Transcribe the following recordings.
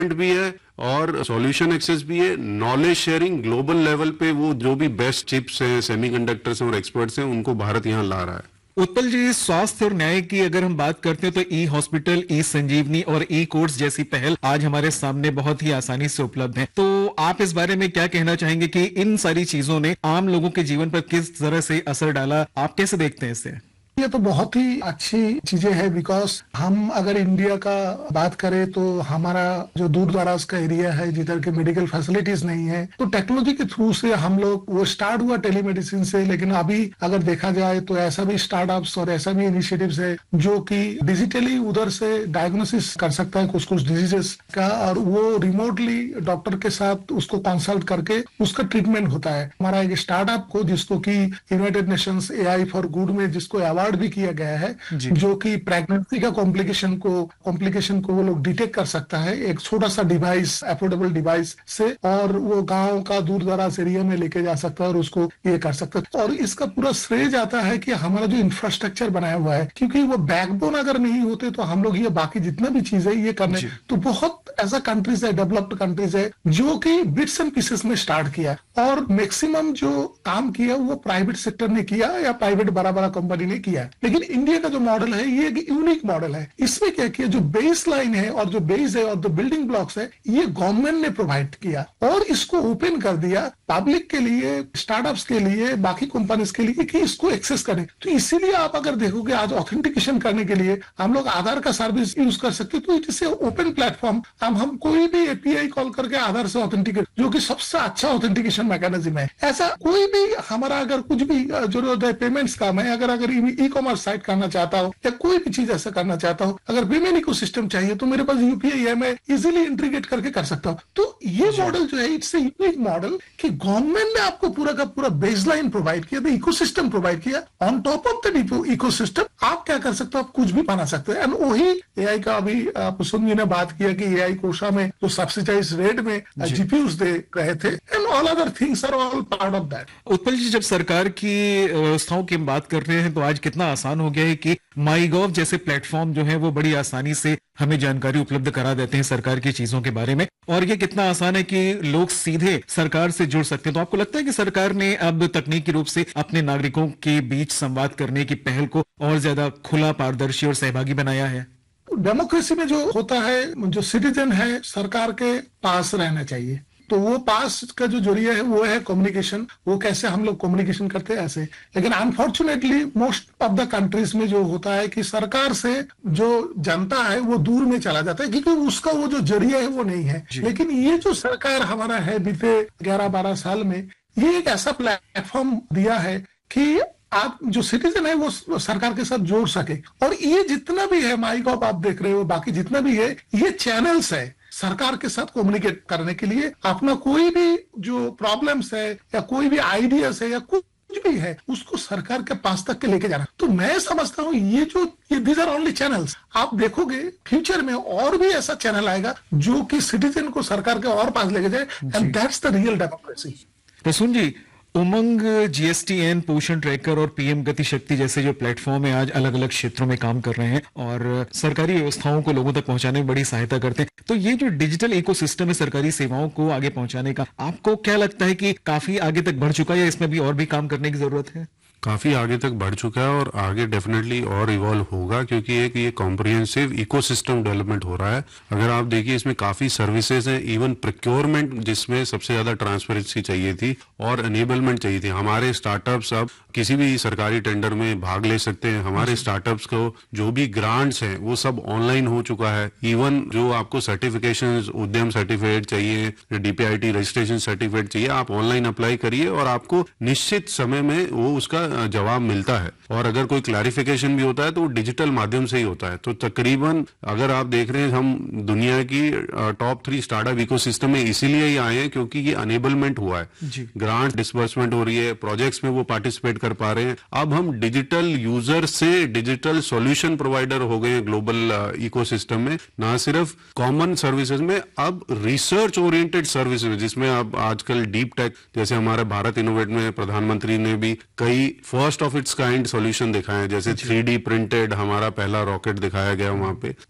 भी है और सॉल्यूशन एक्सेस भी है, नॉलेज शेयरिंग ग्लोबल लेवल पे वो जो भी बेस्ट चिप्स हैं, सेमीकंडक्टर्स हैं और एक्सपर्ट्स हैं उनको भारत यहाँ ला रहा है। उत्पल जी, स्वास्थ्य और न्याय की अगर हम बात करते हैं तो ई हॉस्पिटल, ई संजीवनी और ई कोर्ट्स जैसी पहल आज हमारे सामने बहुत ही आसानी से उपलब्ध है। तो आप इस बारे में क्या कहना चाहेंगे कि इन सारी चीजों ने आम लोगों के जीवन पर किस तरह से असर डाला, आप कैसे देखते हैं इसे? ये तो बहुत ही अच्छी चीजें हैं, बिकॉज हम अगर इंडिया का बात करें तो हमारा जो दूर दराज का एरिया है जिधर के मेडिकल फैसिलिटीज नहीं है, तो टेक्नोलॉजी के थ्रू से हम लोग, वो स्टार्ट हुआ टेलीमेडिसिन से, लेकिन अभी अगर देखा जाए तो ऐसा भी स्टार्टअप्स और ऐसा भी इनिशिएटिव्स है जो कि डिजिटली उधर से डायग्नोसिस कर सकता है कुछ कुछ डिजीजेस का, और वो रिमोटली डॉक्टर के साथ उसको कंसल्ट करके उसका ट्रीटमेंट होता है। हमारा एक स्टार्टअप को जिसको कि United Nations AI for good में जिसको अवार्ड भी किया गया है, जो कि प्रेगनेंसी का कॉम्प्लिकेशन को वो लोग डिटेक्ट कर सकता है एक छोटा सा डिवाइस, अफोर्डेबल डिवाइस से, और वो गांव का दूर दराज एरिया में लेके जा सकता है और उसको ये कर सकता है। और इसका पूरा श्रेय जाता है कि हमारा जो इंफ्रास्ट्रक्चर बनाया हुआ है, क्योंकि वो बैकबोन अगर नहीं होते तो हम लोग ये बाकी जितना भी चीज है ये करने, तो बहुत ऐसा कंट्रीज है, डेवलप्ड कंट्रीज है जो कि बिट्स एंड पीसेस में स्टार्ट किया, और मैक्सिमम जो काम किया वो प्राइवेट सेक्टर ने किया या प्राइवेट बड़ा बड़ा कंपनी ने किया। लेकिन इंडिया का जो मॉडल है ये एक यूनिक मॉडल है। इसमें क्या किया, जो बेस लाइन है और जो बेस है और जो बिल्डिंग ब्लॉक्स है, ये गवर्नमेंट ने प्रोवाइड किया और इसको ओपन कर दिया पब्लिक के लिए, स्टार्टअप्स के लिए, बाकी कंपनीज के लिए कि इसको एक्सेस करें। तो इसीलिए आप अगर देखोगे आज ऑथेंटिकेशन करने के लिए हम लोग आधार का सर्विस यूज कर सकते हैं, तो इट इज ओपन प्लेटफॉर्म। हम कोई भी API कॉल करके आधार से ऑथेंटिकेट, जो कि सबसे अच्छा ऑथेंटिकेशन मैकेनिज्म है। ऐसा कोई भी हमारा अगर कुछ भी जरूरत है, पेमेंट्स का, मैं अगर ई-कॉमर्स साइट करना चाहता हूँ या कोई भी चीज ऐसा करना चाहता हूँ, अगर पेमेंट इकोसिस्टम चाहिए तो मेरे पास UPI है, मैं इजीली इंटीग्रेट करके कर सकता हूँ। तो ये मॉडल जो है इट्स ए यूनिक मॉडल कि गवर्नमेंट ने आपको पूरा का पूरा बेसलाइन प्रोवाइड किया, इकोसिस्टम प्रोवाइड किया। On top of the ecosystem आप क्या कर सकते हो, आप कुछ भी बना सकते हो। एंड वही AI का अभी कुसुम जी ने बात किया कि AI कोशा में जो सब्सिडाइज रेट में GPUs दे रहे थे, and all other things are all part of that. Utpal जी, जब सरकार की व्यवस्थाओं की बात कर रहे हैं तो आज कितना आसान हो गया है कि माईगॉव जैसे प्लेटफॉर्म जो है वो बड़ी आसानी से हमें जानकारी उपलब्ध करा देते हैं सरकार की चीजों के बारे में, और ये कितना आसान है कि लोग सीधे सरकार से जुड़ सकते हैं। तो आपको लगता है कि सरकार ने अब तकनीकी रूप से अपने नागरिकों के बीच संवाद करने की पहल को और ज्यादा खुला, पारदर्शी और सहभागी बनाया है? डेमोक्रेसी में जो होता है, जो सिटीजन है सरकार के पास रहना चाहिए, तो वो पास का जो जरिया है वो है कम्युनिकेशन। वो कैसे हम लोग कम्युनिकेशन करते हैं ऐसे, लेकिन unfortunately most of the countries में जो होता है कि सरकार से जो जनता है वो दूर में चला जाता है, क्योंकि उसका वो जो जरिया है वो नहीं है। लेकिन ये जो सरकार हमारा है बीते 11-12 साल में, ये एक ऐसा प्लेटफॉर्म दिया है कि आप जो सिटीजन है वो सरकार के साथ जोड़ सके। और ये जितना भी है माईगॉव आप देख रहे हो, बाकी जितना भी है, ये चैनल्स है सरकार के साथ कम्युनिकेट करने के लिए। अपना कोई भी जो प्रॉब्लम्स है या कोई भी आइडियाज है या कुछ भी है, उसको सरकार के पास तक के लेके जाना। तो मैं समझता हूँ ये दीज आर ओनली चैनल्स। आप देखोगे फ्यूचर में और भी ऐसा चैनल आएगा जो कि सिटीजन को सरकार के और पास लेके जाए, and that's the real democracy. Prasoon ji, Umang, GSTN, पोषण ट्रैकर और PM गति शक्ति जैसे जो प्लेटफॉर्म है आज अलग अलग क्षेत्रों में काम कर रहे हैं और सरकारी व्यवस्थाओं को लोगों तक पहुंचाने में बड़ी सहायता करते हैं। तो ये जो डिजिटल इकोसिस्टम है सरकारी सेवाओं को आगे पहुंचाने का, आपको क्या लगता है कि काफी आगे तक बढ़ चुका है या इसमें भी और भी काम करने की जरूरत है? काफी आगे तक बढ़ चुका है और आगे डेफिनेटली और इवॉल्व होगा, क्योंकि एक ये कॉम्प्रिहेंसिव इकोसिस्टम डेवलपमेंट हो रहा है। अगर आप देखिए इसमें काफी सर्विसेज हैं, इवन प्रोक्योरमेंट जिसमें सबसे ज्यादा ट्रांसपेरेंसी चाहिए थी और एनेबलमेंट चाहिए थी। हमारे स्टार्टअप्स अब किसी भी सरकारी टेंडर में भाग ले सकते हैं। हमारे स्टार्टअप्स को जो भी ग्रांट्स हैं वो सब ऑनलाइन हो चुका है। इवन जो आपको सर्टिफिकेशन, उद्यम सर्टिफिकेट चाहिए, DPIT रजिस्ट्रेशन सर्टिफिकेट चाहिए, आप ऑनलाइन अप्लाई करिए और आपको निश्चित समय में वो उसका जवाब मिलता है। और अगर कोई क्लैरिफिकेशन भी होता है तो वो डिजिटल माध्यम से ही होता है। तो तकरीबन अगर आप देख रहे हैं हम दुनिया की टॉप 3 स्टार्टअप इकोसिस्टम में इसीलिए ही आए हैं क्योंकि ये अनेबलमेंट हुआ है। ग्रांट डिसबर्समेंट हो रही है, प्रोजेक्ट्स में वो पार्टिसिपेट कर पा रहे हैं। अब हम डिजिटल यूजर से डिजिटल सॉल्यूशन प्रोवाइडर हो गए हैं ग्लोबल इकोसिस्टम में। ना सिर्फ कॉमन सर्विसेज में, अब रिसर्च ओरिएंटेड सर्विसेज जिसमें अब आजकल डीप टेक, जैसे हमारे भारत इनोवेट में प्रधानमंत्री ने भी कई first of its kind solution दिखाए, जैसे 3D प्रिंटेड हमारा पहला रॉकेट दिखाया गया वहां पे। तो ये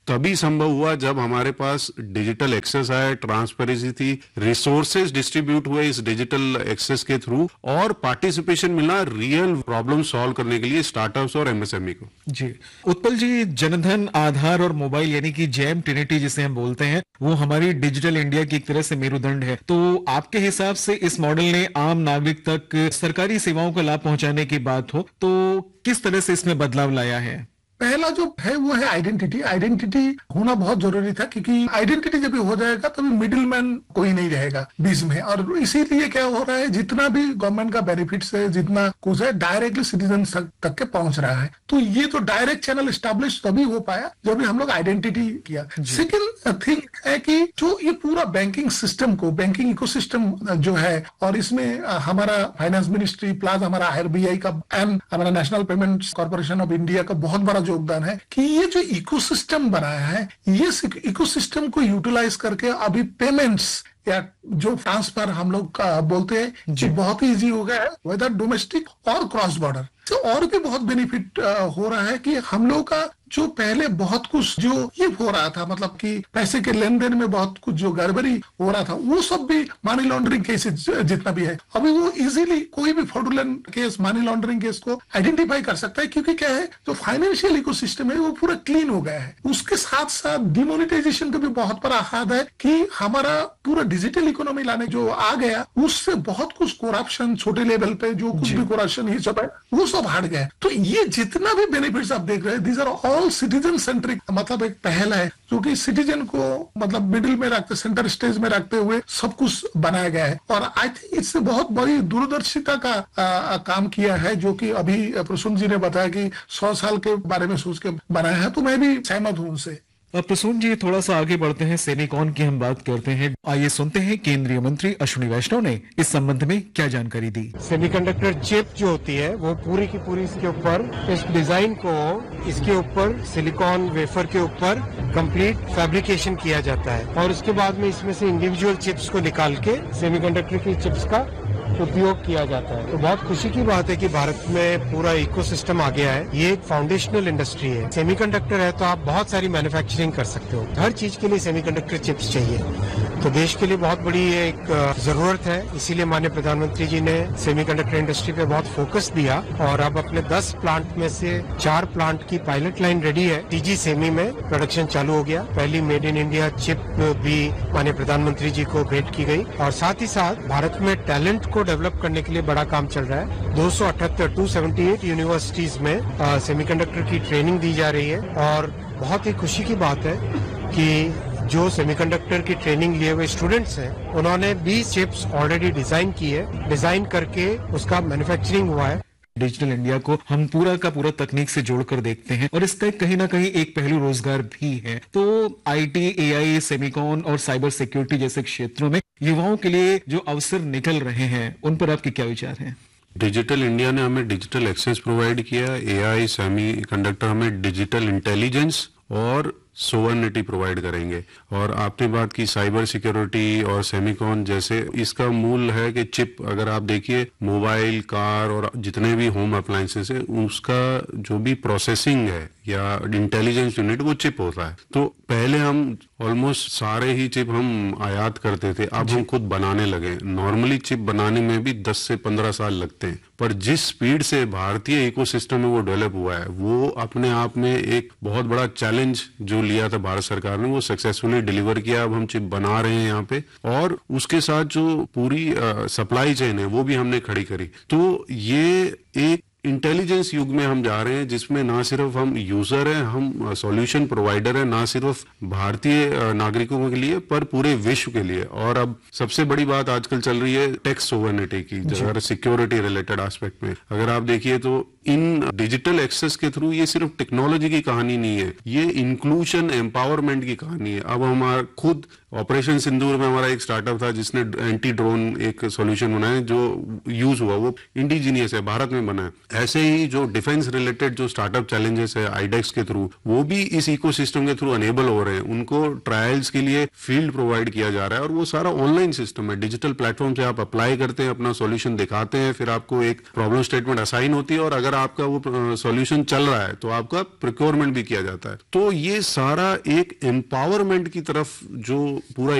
तभी संभव हुआ जब हमारे पास डिजिटल एक्सेस आया, ट्रांसपेरेंसी थी, रिसोर्सेज डिस्ट्रीब्यूट हुए इस डिजिटल एक्सेस के थ्रू, और पार्टिसिपेशन मिला रियल प्रॉब्लम सॉल्व करने के लिए स्टार्टअप्स और एमएसएमई को। जी उत्पल जी, जनधन, आधार और मोबाइल यानी कि जैम ट्रिनिटी जिसे हम बोलते हैं, वो हमारी डिजिटल इंडिया की एक तरह से मेरुदंड है। तो आपके हिसाब से इस मॉडल ने आम नागरिक तक सरकारी सेवाओं का लाभ पहुंचाने की बात हो तो किस तरह से इसमें बदलाव लाया है? पहला जो है वो है आइडेंटिटी। आइडेंटिटी होना बहुत जरूरी था, क्योंकि आइडेंटिटी जब हो जाएगा तभी मिडिल मैन कोई नहीं रहेगा बीच में। और इसीलिए क्या हो रहा है, जितना भी गवर्नमेंट का बेनिफिट्स है, जितना कुछ है, डायरेक्टली सिटीजन तक के पहुंच रहा है। तो ये तो डायरेक्ट चैनल स्टैब्लिश तभी हो पाया जब भी हम लोग आइडेंटिटी किया। सेकेंड थिंग है कि जो ये पूरा बैंकिंग सिस्टम को, बैंकिंग इकोसिस्टम जो है, और इसमें हमारा फाइनेंस मिनिस्ट्री प्लस हमारा आरबीआई का एंड हमारा national payments corporation of India का बहुत बड़ा योगदान है कि ये जो इकोसिस्टम बनाया है, ये इकोसिस्टम को यूटिलाइज करके अभी पेमेंट्स या जो ट्रांसफर हम लोग बोलते हैं कि बहुत ही इजी हो गया है, वेदर डोमेस्टिक और क्रॉस बॉर्डर। तो और भी बहुत बेनिफिट हो रहा है कि हम लोग का जो पहले बहुत कुछ जो ये हो रहा था, मतलब कि पैसे के लेन देन में बहुत कुछ जो गड़बड़ी हो रहा था, वो सब भी मनी लॉन्ड्रिंग केसेस जितना भी है, अभी वो इजीली कोई भी fraudulent case, money laundering case को आइडेंटिफाई कर सकता है। क्योंकि क्या है, जो फाइनेंशियल इकोसिस्टम है वो पूरा क्लीन हो गया है। उसके साथ साथ डिमोनेटाइजेशन का भी बहुत बड़ा हाथ है कि हमारा पूरा डिजिटल इकोनॉमी लाने जो आ गया, उससे बहुत कुछ करप्शन, छोटे लेवल पे जो कुछ भी करप्शन ये सब है, वो सब हट गया। तो ये जितना भी बेनिफिट्स आप देख रहे हैं, these are all citizen centric, मतलब एक पहल है जो कि सिटीजन को मतलब मिडिल में रखते, सेंटर स्टेज में रखते हुए सब कुछ बनाया गया है। और आई थिंक इससे बहुत बड़ी दूरदर्शिता का काम किया है, जो कि अभी प्रसून जी ने बताया कि 100 साल के बारे में सोच के बनाया है, तो मैं भी सहमत हूं उनसे। प्रसून जी, थोड़ा सा आगे बढ़ते हैं, सेमिकॉन की हम बात करते हैं। आइए सुनते हैं केंद्रीय मंत्री अश्विनी वैष्णव ने इस संबंध में क्या जानकारी दी। सेमीकंडक्टर चिप जो होती है वो पूरी की पूरी इसके ऊपर, इस डिजाइन को इसके ऊपर सिलिकॉन वेफर के ऊपर कंप्लीट फैब्रिकेशन किया जाता है, और उसके बाद में इसमें से इंडिविजुअल चिप्स को निकाल के सेमीकंडक्टर की चिप्स का उपयोग किया जाता है। तो बहुत खुशी की बात है कि भारत में पूरा इकोसिस्टम आ गया है। ये एक फाउंडेशनल इंडस्ट्री है। सेमीकंडक्टर है तो आप बहुत सारी मैन्युफैक्चरिंग कर सकते हो। हर चीज के लिए सेमीकंडक्टर चिप्स चाहिए, तो देश के लिए बहुत बड़ी एक जरूरत है। इसीलिए माननीय प्रधानमंत्री जी ने सेमीकंडक्टर इंडस्ट्री पे बहुत फोकस दिया, और अब अपने 10 प्लांट में से 4 प्लांट की पायलट लाइन रेडी है। टीजी सेमी में प्रोडक्शन चालू हो गया। पहली मेड इन इंडिया चिप भी माननीय प्रधानमंत्री जी को भेंट की गई, और साथ ही साथ भारत में टैलेंट को डेवलप करने के लिए बड़ा काम चल रहा है। 278 यूनिवर्सिटीज में सेमीकंडक्टर की ट्रेनिंग दी जा रही है, और बहुत ही खुशी की बात है कि जो सेमीकंडक्टर की ट्रेनिंग लिए हुए स्टूडेंट्स हैं, उन्होंने 20 चिप्स ऑलरेडी डिजाइन की है। डिजाइन करके उसका मैन्युफैक्चरिंग हुआ है। डिजिटल इंडिया को हम पूरा का पूरा तकनीक से जोड़कर देखते हैं, और इसका कहीं ना कहीं एक पहलू रोजगार भी है। तो आईटी, एआई, सेमिकॉन और साइबर सिक्योरिटी जैसे क्षेत्रों में युवाओं के लिए जो अवसर निकल रहे हैं, उन पर आपके क्या विचार हैं? डिजिटल इंडिया ने हमें डिजिटल एक्सेस प्रोवाइड किया, एआई, सेमी कंडक्टर हमें डिजिटल इंटेलिजेंस और सोवर्निटी प्रोवाइड करेंगे। और आपने बात की साइबर सिक्योरिटी और सेमिकॉन जैसे, इसका मूल है कि चिप, अगर आप देखिए मोबाइल, कार और जितने भी होम अप्लायंसेस है, उसका जो भी प्रोसेसिंग है या इंटेलिजेंस यूनिट, वो चिप होता है। तो पहले हम ऑलमोस्ट सारे ही चिप हम आयात करते थे, अब हम खुद बनाने लगे। नॉर्मली चिप बनाने में भी 10 से 15 साल लगते हैं, पर जिस स्पीड से भारतीय इकोसिस्टम में वो डेवलप हुआ है, वो अपने आप में एक बहुत बड़ा चैलेंज जो लिया था भारत सरकार ने, वो सक्सेसफुली डिलीवर किया। अब हम चिप बना रहे हैं यहाँ पे, और उसके साथ जो पूरी सप्लाई चेन है वो भी हमने खड़ी करी। तो ये एक इंटेलिजेंस युग में हम जा रहे हैं, जिसमें ना सिर्फ हम यूजर हैं, हम सॉल्यूशन प्रोवाइडर हैं, ना सिर्फ भारतीय नागरिकों के लिए पर पूरे विश्व के लिए। और अब सबसे बड़ी बात आजकल चल रही है टैक्स सोवर्निटी की, अगर सिक्योरिटी रिलेटेड एस्पेक्ट में अगर आप देखिए तो इन डिजिटल एक्सेस के थ्रू ये सिर्फ टेक्नोलॉजी की कहानी नहीं है, ये इंक्लूजन, एम्पावरमेंट की कहानी है। अब हमारा खुद ऑपरेशन सिंदूर में हमारा एक स्टार्टअप था जिसने एंटी ड्रोन एक सॉल्यूशन बनाया, जो यूज हुआ, वो इंडिजीनियस है, भारत में बना है। ऐसे ही जो डिफेंस रिलेटेड जो स्टार्टअप चैलेंजेस है आईडेक्स के थ्रू, वो भी इस इकोसिस्टम के थ्रू अनेबल हो रहे हैं। उनको ट्रायल्स के लिए फील्ड प्रोवाइड किया जा रहा है, और वो सारा ऑनलाइन सिस्टम है। डिजिटल प्लेटफॉर्म से आप अप्लाई करते हैं, अपना सॉल्यूशन दिखाते हैं, फिर आपको एक प्रॉब्लम स्टेटमेंट असाइन होती है, और अगर अगर आपका वो सॉल्यूशन चल रहा है तो आपका प्रोक्योरमेंट भी किया जाता है। तो ये सारा एक एम्पावरमेंट की तरफ जो पूरा